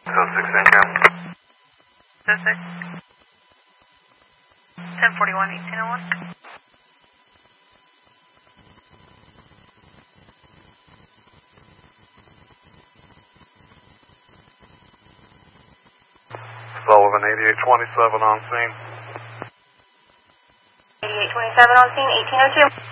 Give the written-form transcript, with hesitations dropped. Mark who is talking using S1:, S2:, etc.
S1: Code 6 income.
S2: Code 6. 1041, 1801.
S1: Sullivan 8827 on scene.
S2: 8827 on scene, 1802.